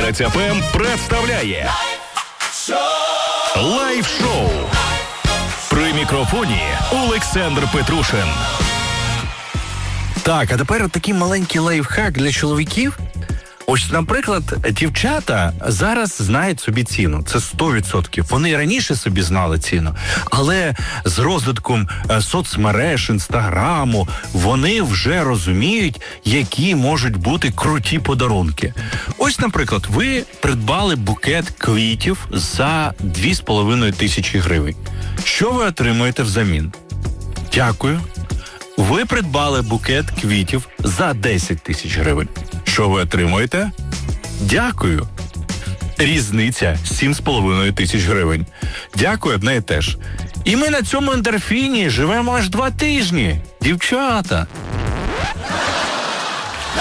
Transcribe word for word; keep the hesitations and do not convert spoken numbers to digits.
дванадцять еф ем представляє Лайв-шоу. При мікрофоні Олександр Петрушин. Так, а тепер такий маленький лайфхак для чоловіків. Ось, наприклад, дівчата зараз знають собі ціну. Це сто відсотків. Вони і раніше собі знали ціну. Але з розвитком е, соцмереж, інстаграму, вони вже розуміють, які можуть бути круті подарунки. Ось, наприклад, ви придбали букет квітів за дві з половиною тисячі гривень. Що ви отримуєте взамін? Дякую. Ви придбали букет квітів за десять тисяч гривень. Що ви отримуєте? Дякую. Різниця сім з половиною тисяч гривень. Дякую, одне і те ж. І ми на цьому ендорфіні живемо аж два тижні. Дівчата.